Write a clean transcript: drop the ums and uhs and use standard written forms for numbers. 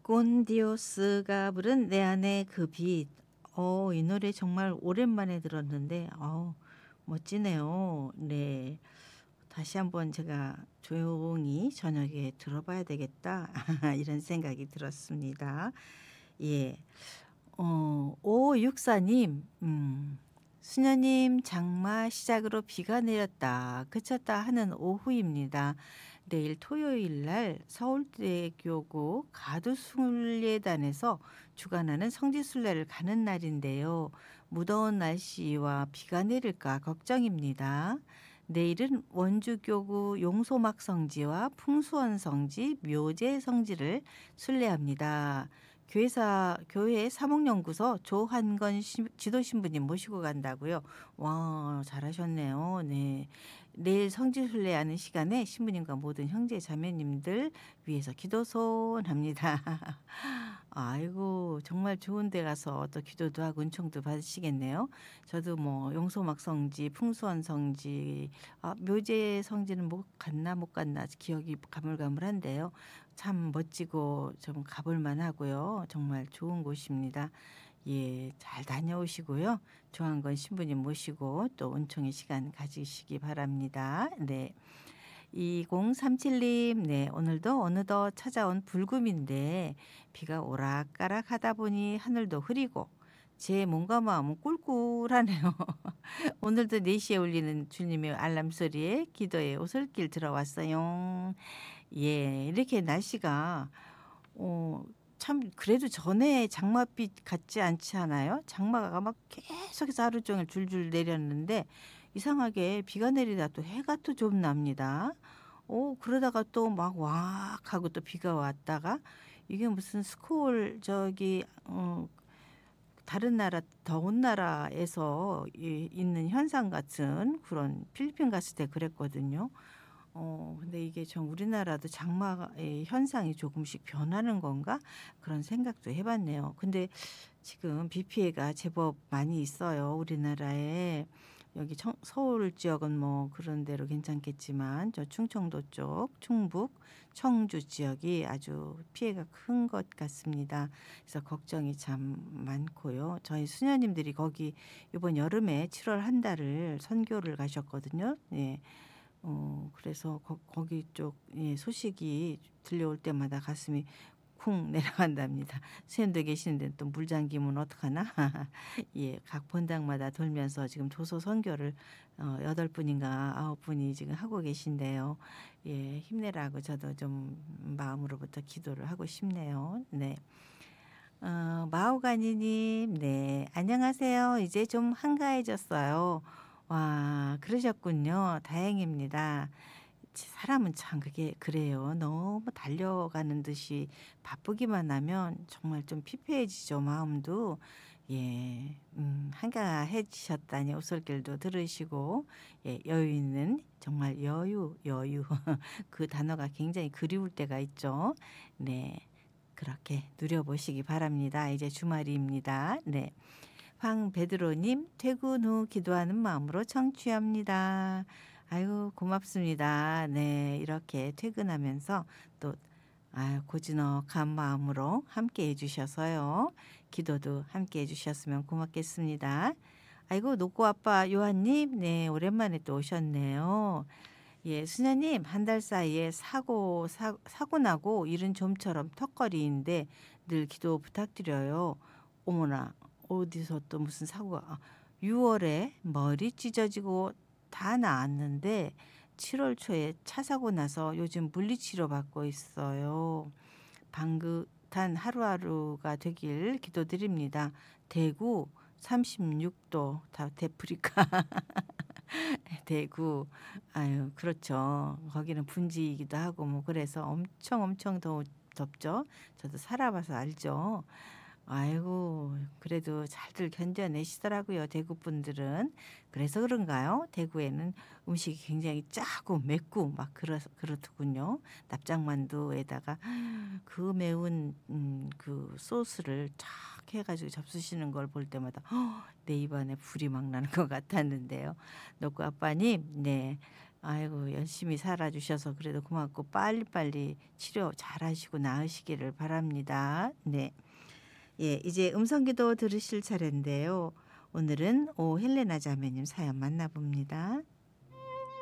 꼰디오스가 부른 내 안의 그 빛. 이 노래 정말 오랜만에 들었는데 멋지네요. 네. 다시 한번 제가 조용히 저녁에 들어봐야 되겠다. 이런 생각이 들었습니다. 예. 5564님, 수녀님, 장마 시작으로 비가 내렸다, 그쳤다 하는 오후입니다. 내일 토요일 날 서울대교구 가두순례단에서 주관하는 성지순례를 가는 날인데요. 무더운 날씨와 비가 내릴까 걱정입니다. 내일은 원주교구 용소막 성지와 풍수원 성지, 묘제 성지를 순례합니다. 교회 사목연구소 조한건 지도 신부님 모시고 간다고요. 와, 잘하셨네요. 네. 내일 성지순례하는 시간에 신부님과 모든 형제 자매님들 위해서 기도손 합니다. 아이고, 정말 좋은 데 가서 또 기도도 하고 은총도 받으시겠네요. 저도 뭐 용소막 성지, 풍수원 성지, 묘제 성지는 못 갔나 기억이 가물가물한데요. 참 멋지고 좀 가볼 만하고요. 정말 좋은 곳입니다. 예, 잘 다녀오시고요. 조한건 신부님 모시고 또 은총의 시간 가지시기 바랍니다. 네. 2037님, 네, 오늘도 어느덧 찾아온 불금인데 비가 오락가락 하다 보니 하늘도 흐리고 제 몸과 마음은 꿀꿀하네요. 오늘도 4시에 울리는 주님의 알람 소리에 기도의 오솔길 들어왔어요. 예, 이렇게 날씨가 어 참 그래도 전에 장맛빛 같지 않지 않아요? 장마가 막 계속해서 하루 종일 줄줄 내렸는데 이상하게 비가 내리다 또 해가 또 좀 납니다. 그러다가 또 막 왁 하고 또 비가 왔다가 이게 무슨 스콜 다른 나라 더운 나라에서 있는 현상 같은 그런 필리핀 갔을 때 그랬거든요. 근데 이게 좀 '우리나라도 장마의 현상이 조금씩 변하는 건가?' 그런 생각도 해 봤네요. 근데 지금 비 피해가 제법 많이 있어요, 우리나라에. 여기 서울 지역은 뭐 그런 데로 괜찮겠지만 저 충청도 쪽, 충북, 청주 지역이 아주 피해가 큰 것 같습니다. 그래서 걱정이 참 많고요. 저희 수녀님들이 거기 이번 여름에 7월 한 달을 선교를 가셨거든요. 예. 그래서 거기 쪽, 예, 소식이 들려올 때마다 가슴이 쿵 내려간답니다. 수염도 계시는데 또 물 잠기면 어떡하나? 예, 각 본당마다 돌면서 지금 도서 선교를 8분인가 9분이 지금 하고 계신데요. 예, 힘내라고 저도 좀 마음으로부터 기도를 하고 싶네요. 네. 마오가니님, 네, 안녕하세요. 이제 좀 한가해졌어요. 와, 그러셨군요. 다행입니다. 사람은 참 그게 그래요. 너무 달려가는 듯이 바쁘기만 하면 정말 좀 피폐해지죠, 마음도. 예, 한가해지셨다니 오솔길도 들으시고, 예, 여유 있는, 정말 여유. 그 단어가 굉장히 그리울 때가 있죠. 네. 그렇게 누려보시기 바랍니다. 이제 주말입니다. 네. 황베드로님, 퇴근 후 기도하는 마음으로 청취합니다. 아유, 고맙습니다. 네, 이렇게 퇴근하면서 또 고즈넉한 마음으로 함께 해주셔서요. 기도도 함께 해주셨으면 고맙겠습니다. 아이고, 노고 아빠 요한님, 네, 오랜만에 또 오셨네요. 예, 수녀님, 한 달 사이에 사고 나고 일은 좀처럼 턱걸이인데 늘 기도 부탁드려요. 어머나, 어디서 또 무슨 사고가. 6월에 머리 찢어지고 다 나았는데 7월 초에 차 사고 나서 요즘 물리치료 받고 있어요. 방긋한 하루하루가 되길 기도드립니다. 대구 36도 다 데프리카. 대구. 아유, 그렇죠. 거기는 분지이기도 하고 뭐 그래서 엄청 덥죠. 저도 살아봐서 알죠. 아이고, 그래도 잘들 견뎌내시더라고요, 대구 분들은. 그래서 그런가요? 대구에는 음식이 굉장히 짜고 맵고 막 그렇더군요. 납작만두에다가 그 매운 그 소스를 쫙 해가지고 접수시는 걸 볼 때마다 내 입안에 불이 막 나는 것 같았는데요. 노구 아빠님, 네. 아이고 열심히 살아 주셔서 그래도 고맙고 빨리빨리 치료 잘하시고 나으시기를 바랍니다. 네. 예, 이제 음성기도 들으실 차례인데요. 오늘은 오 헬레나 자매님 사연 만나봅니다.